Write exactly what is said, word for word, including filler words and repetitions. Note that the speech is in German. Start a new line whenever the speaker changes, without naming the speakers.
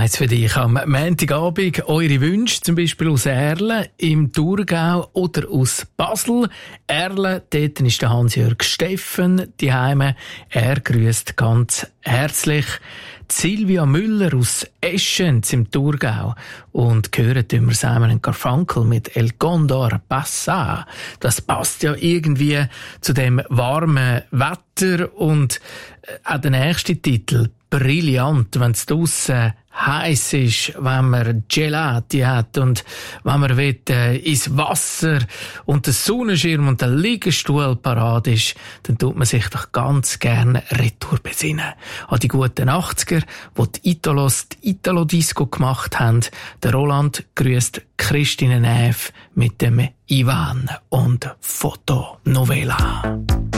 eins für dich am Montagabend. Eure Wünsche, zum Beispiel aus Erlen im Thurgau oder aus Basel. Erlen, dort ist der Hans-Jörg Steffen daheim. Er grüßt ganz herzlich. Silvia Müller aus Eschenz im Thurgau. Und hören wir Simon Garfunkel mit El Condor Passa. Das passt ja irgendwie zu dem warmen Wetter. Und auch der nächste Titel, brillant, wenn es draussen heiß ist, wenn man Gelati hat und wenn man will, äh, ins Wasser und der Sonnenschirm und der Liegestuhl parat ist, dann tut man sich doch ganz gerne retour besinnen. An die guten achtziger, wo die Italos die Italo-Disco gemacht haben. Der Roland grüßt Christine Neff mit dem Ivan und Fotonovela.